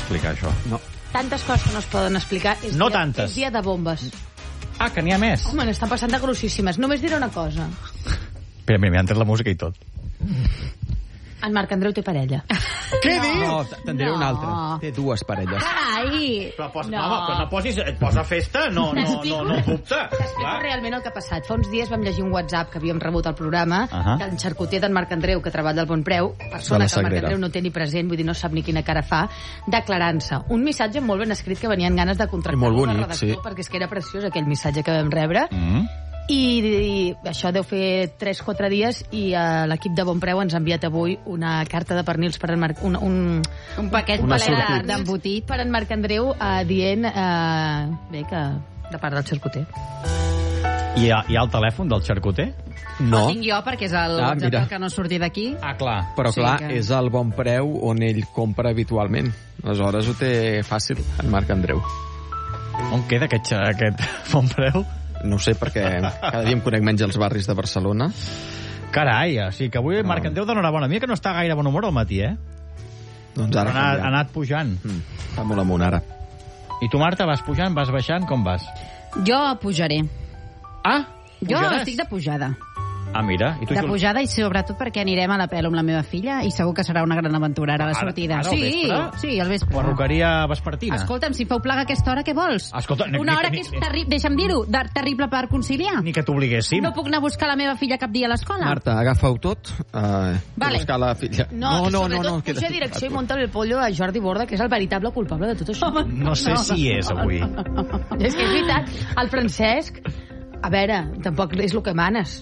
explicar, això. No. Tantes coses que no es poden explicar. No tantes. És dia de bombes. Ah, que n'hi ha més. Home, n'estan passant de grossíssimes. Només diré una cosa. Mira, han tret la música i tot. En Marc Andreu té parella. Què dius? No, te'n diré una altra. No. Té dues parelles. Carai! Però no posis... Et posa festa, no dubte. T'explico realment el que ha passat. Fa uns dies vam llegir un WhatsApp que havíem rebut al programa, que en xarcuter d'en Marc Andreu, que treballa al Bon Preu, persona que el Marc Andreu no té ni present, vull dir, no sap ni quina cara fa, declarant-se. Un missatge molt ben escrit que venien ganes de contractar-lo de redactor, perquè és que era preciós aquell missatge que vam rebre. I això deu fer 3-4 dies i l'equip de Bon Preu ens ha enviat avui una carta de pernils per en Marc, un paquet d'embotit per en Marc Andreu dient bé, que de part del xarcuter. Hi ha el telèfon del xarcuter? No. El tinc jo perquè és el WhatsApp que no surti d'aquí. Ah, clar. Però clar, és el Bon Preu on ell compra habitualment. Aleshores ho té fàcil, en Marc Andreu. On queda aquest Bon Preu? No ho sé, perquè cada dia em conec menys als barris de Barcelona. Carai, o sigui que avui Marc Andreu d'enhorabona. Mira que no està gaire bon humor al matí, Doncs ara ha anat pujant. Està molt amunt, ara. I tu, Marta, vas pujant, vas baixant, com vas? Jo pujaré. Ah, Jo estic de pujada. Ah, mira. I tu, de pujada i sobretot perquè anirem a la pelo amb la meva filla i segur que serà una gran aventura ara la sortida. Ara al vespre? Sí, al vespre. Perruqueria vespertina. Escolta'm, si feu plaga a aquesta hora, què vols? Escolta, una hora que és terrible, deixa'm dir-ho, terrible per conciliar. Ni que t'obliguéssim. No puc anar a buscar la meva filla cap dia a l'escola? Marta, agafa-ho tot per buscar la filla. No, sobretot puja a direcció i munta el pollo a Jordi Borda, que és el veritable culpable de tot això. No sé si és avui. És que és veritat, el Francesc... A veure, tampoc és el que manes.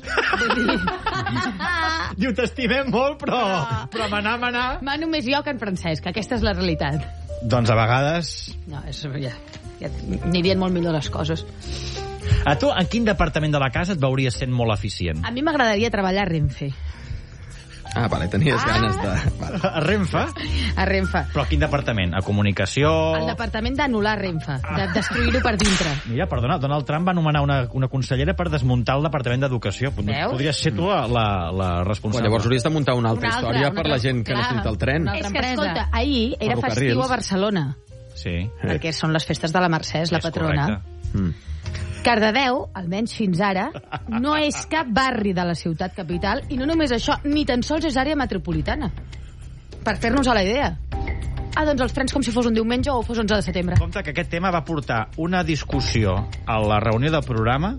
Diu, t'estimem molt, però manar... Mano més jo que en Francesc, aquesta és la realitat. Doncs a vegades... No, ja anirien molt millor les coses. A tu, en quin departament de la casa et veuries sent molt eficient? A mi m'agradaria treballar a Renfe. Ah, vale, tenies ganes de... Vale. A Renfe? A Renfe. Però a quin departament? A comunicació? El departament d'anul·lar Renfe, de destruir-ho per dintre. Mira, perdona, Donald Trump va anomenar una consellera per desmuntar el departament d'educació. Podries ser tu la responsable. Llavors hauries de muntar una altra història per la gent que necessita el tren. És que, escolta, ahir era festiu a Barcelona. Sí. Perquè són les festes de la Mercè, és la patrona. Correcte. Cardedeu, almenys fins ara, no és cap barri de la ciutat capital i no només això, ni tan sols és àrea metropolitana. Per fer-nos a la idea. Doncs els trens com si fos un diumenge o fos 11 de setembre. Compte que aquest tema va portar una discussió a la reunió del programa,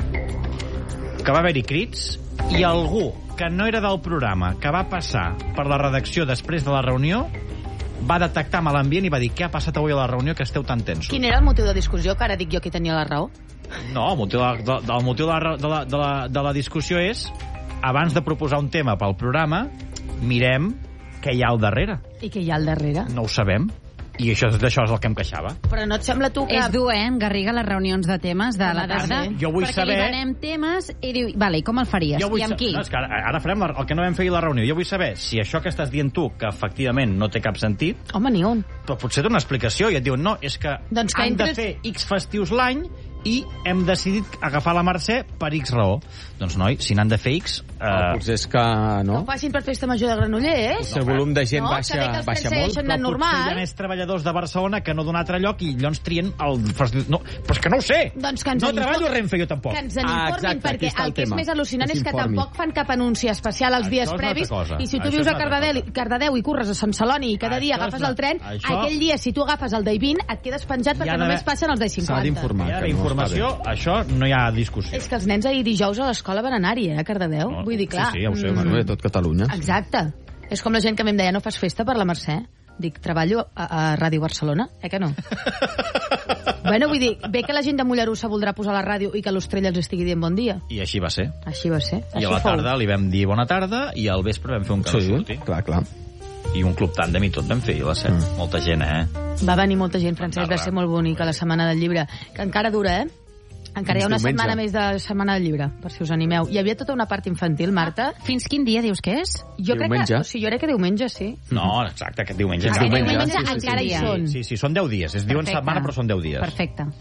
que va haver-hi crits, i algú que no era del programa, que va passar per la redacció després de la reunió, va detectar mal ambient i va dir: què ha passat avui a la reunió que esteu tan tensos? Quin era el motiu de discussió, que ara dic jo qui tenia la raó? No, el motiu de la discussió és, abans de proposar un tema pel programa, mirem què hi ha al darrere. I què hi ha al darrere? No ho sabem. I d'això és el que em queixava. Però no et sembla tu que... És dur, en Garriga, les reunions de temes de la tarda? Jo vull saber... Perquè li donem temes i diu, vale, i com el faries? I amb qui? No, és que ara farem el que no vam fer a la reunió. Jo vull saber si això que estàs dient tu, que efectivament no té cap sentit... Home, ni un. Però potser té una explicació i et diuen, no, és que han de fer X festius l'any i hem decidit agafar la Mercè per X raó. Doncs, noi, si n'han de fer X... Potser és que no. Que ho facin per Festa Major de Granollers. El volum de gent baixa molt. Però potser hi ha més treballadors de Barcelona que no d'un altre lloc i llavors trien el... No, però és que no ho sé! Doncs que no treballo a Renfe, jo tampoc. Que ens n'informin, perquè el que és més al·lucinant és que tampoc fan cap anunci especial els dies previs, i si tu vius a Cardedeu i curres a Sant Celoni i cada dia agafes el tren, aquell dia, si tu agafes el d'I20, et quedes penjat perquè només passen els d'I50. S'ha d'informar. Informació, això no hi ha discussió. És que els nens ahir dijous a l'escola van anar-hi, a Cardedeu. Vull dir, clar... Sí, ja ho sé. De tot Catalunya. Exacte. És com la gent que a mi em deia, no fas festa per la Mercè? Dic, treballo a Ràdio Barcelona, que no? Bueno, vull dir, bé que la gent de Mollerussa voldrà posar la ràdio i que l'Ostrella els estigui dient bon dia. I així va ser. Així va ser. I a la tarda li vam dir bona tarda i al vespre vam fer un que no surti. Clar. I un club tàndem i tot vam fer, a les 7. Molta gent, Va venir molta gent, Francesc, va ser molt bonica la Setmana del Llibre, que encara dura, Encara hi ha una setmana més de Setmana del Llibre, per si us animeu. Hi havia tota una part infantil, Marta. Fins quin dia dius que és? Jo crec que diumenge, sí. No, exacte, aquest diumenge. Diumenge encara hi són. Sí, són 10 dies. Es diuen setmana, però són 10 dies. Perfecte.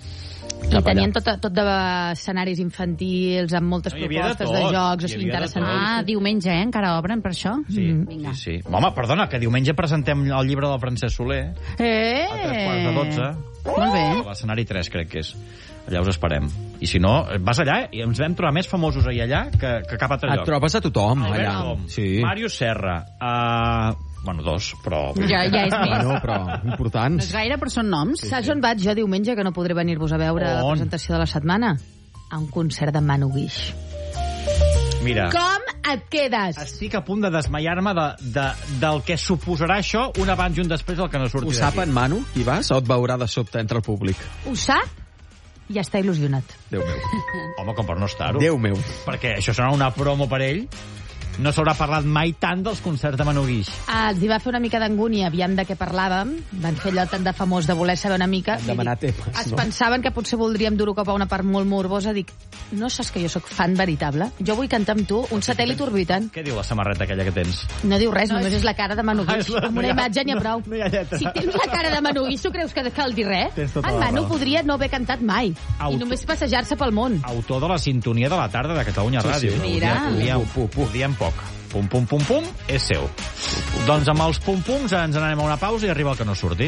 I tenien tot d'escenaris infantils, amb moltes propostes de jocs, o sigui, interessant. Diumenge, encara obren per això? Sí. Home, perdona, que diumenge presentem el llibre del Francesc Soler. A 3:15. Molt bé. A l'escenari 3, crec que és. Allà us esperem. I si no, vas allà i ens vam trobar més famosos allà que cap altre lloc. Et trobes a tothom, allà. Sí. Màrius Serra. Bueno, 2, però... Ja és més. Bueno, però importants. No és gaire, però són noms. Saps on vaig jo diumenge, que no podré venir-vos a veure la presentació de la setmana? A un concert de Manu Guix. Mira... Com et quedes? Estic a punt de desmaiar-me del que suposarà això, un abans i un després del que no surti d'aquí. Ho sap en Manu? Hi vas o et veurà de sobte entre el públic? Ho sap? I està il·lusionat. Déu meu. Home, com per no estar-ho. Déu meu. Perquè això serà una promo per ell. No s'haurà parlat mai tant dels concerts de Manu Guix. Els hi va fer una mica d'angúnia, aviam de què parlàvem. Van fer allò tan de famós de voler saber una mica. Demanar temes, es pensaven que potser voldríem dur-ho cap a una part molt morbosa. Dic, no saps que jo sóc fan veritable? Jo vull cantar amb tu un satèl·lit orbitant. Què diu la samarreta aquella que tens? No diu res, només és la cara de Manu Guix. Amb una imatge n'hi ha prou. No hi ha lletra. Si tens la cara de Manu Guix, tu creus que cal dir res? En Manu podria no haver cantat mai. I només passejar-se pel món. Autor de la sintonia de la tarda de Catalunya Ràdio. Mira. Ho diem poc. Pum, pum, pum, pum, és seu. Doncs amb els pum-pums ens n'anem a una pausa i arriba el que no surti.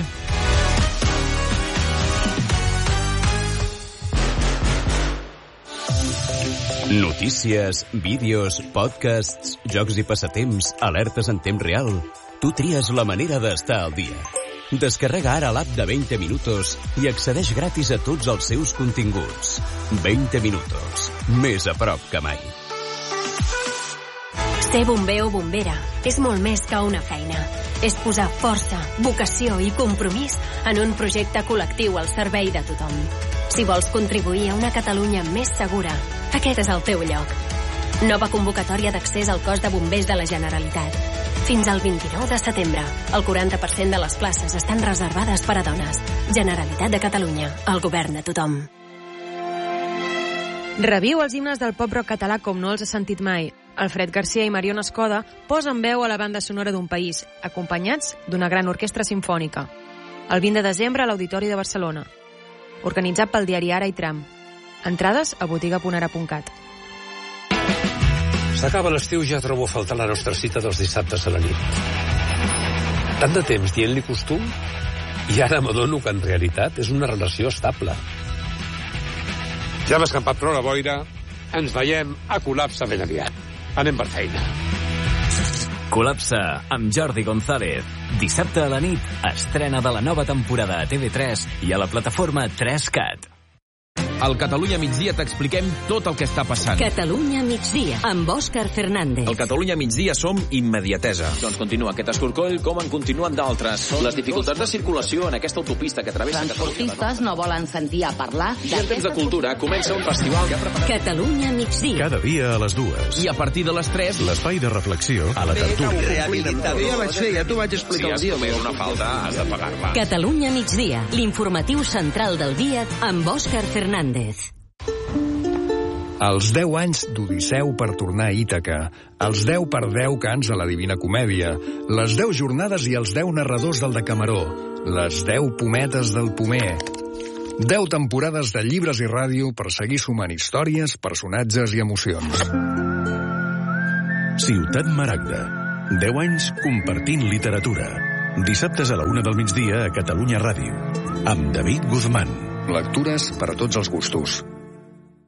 Notícies, vídeos, podcasts, jocs i passatemps, alertes en temps real. Tu tries la manera d'estar al dia. Descarrega ara l'app de 20 Minutos i accedeix gratis a tots els seus continguts. 20 Minutos. Més a prop que mai. Ser bomber o bombera és molt més que una feina. És posar força, vocació i compromís en un projecte col·lectiu al servei de tothom. Si vols contribuir a una Catalunya més segura, aquest és el teu lloc. Nova convocatòria d'accés al cos de bombers de la Generalitat. Fins al 29 de setembre, el 40% de les places estan reservades per a dones. Generalitat de Catalunya, el govern de tothom. Reviu els himnes del pop-rock català com no els has sentit mai. Alfred Garcia i Mariona Escoda posen veu a la banda sonora d'un país, acompanyats d'una gran orquestra simfònica. El 20 de desembre a l'Auditori de Barcelona. Organitzat pel diari Ara i Tram. Entrades a botiga.ara.cat. S'acaba l'estiu i ja trobo a faltar la nostra cita dels dissabtes a la nit. Tant de temps dient-li costum i ara m'adono que en realitat és una relació estable. Ja hem escampat prou la boira, ens veiem a Col·lapse ben aviat. Anem per feina. Col·lapse amb Jordi González. Dissabte a la nit, estrena de la nova temporada a TV3 i a la plataforma 3Cat. Al Catalunya Migdia t'expliquem tot el que està passant. Catalunya Migdia, amb Òscar Fernández. Al Catalunya Migdia som immediatesa. Doncs continua aquest escorcoll com en continuen d'altres. Les dificultats de circulació en aquesta autopista que travessa Catalunya. Transportistes no volen sentir a parlar... I en temps de cultura comença un festival que ha preparat... Catalunya Migdia. Cada dia a les 2. I a partir de les 3... L'espai de reflexió a la tertúlia. Ja vaig fer, ja t'ho vaig explicar. Si has comès una falta, has de pagar-la. Catalunya Migdia, l'informatiu central del dia amb Òscar Fernández. Els 10 anys d'Odisseu per tornar a Ítaca, els 10 per 10 cants a la Divina Comèdia, les 10 jornades i els 10 narradors del Decameró, les 10 pometes del Pomer, 10 temporades de llibres i ràdio per seguir sumant històries, personatges i emocions. Ciutat Maragda. 10 anys compartint literatura. Dissabtes a la 1 del migdia a Catalunya Ràdio. Amb David Guzmán. Lectures per a tots els gustos.